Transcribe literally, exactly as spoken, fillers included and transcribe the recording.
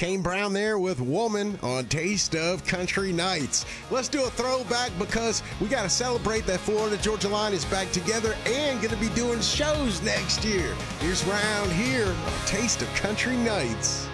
Kane Brown there with Woman on Taste of Country Nights. Let's do a throwback because we got to celebrate that Florida Georgia line is back together and going to be doing shows next year. Here's Round Here on Taste of Country Nights.